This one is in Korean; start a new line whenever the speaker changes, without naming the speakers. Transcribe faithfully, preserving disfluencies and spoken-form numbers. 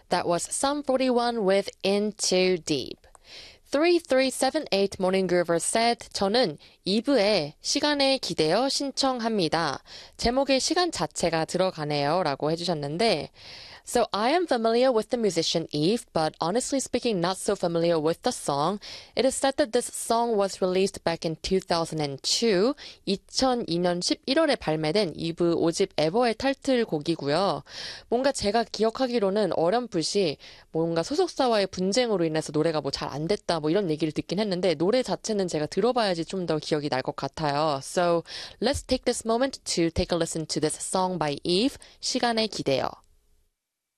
That was Sum forty-one with In Too Deep. three three seven eight Morning Groover said, 저는 이 부에 시간에 기대어 신청합니다. 제목에 시간 자체가 들어가네요 라고 해주셨는데 So I am familiar with the musician Eve, but honestly speaking not so familiar with the song. It is said that this song was released back in two thousand two, 이천이 년 십일월에 발매된 이브 오 집 에버의 타이틀곡이고요. 뭔가 제가 기억하기로는 어렴풋이 뭔가 소속사와의 분쟁으로 인해서 노래가 뭐 잘 안 됐다 뭐 이런 얘기를 듣긴 했는데 노래 자체는 제가 들어봐야지 좀 더 기억이 날 것 같아요. So let's take this moment to take a listen to this song by Eve, 시간에 기대어.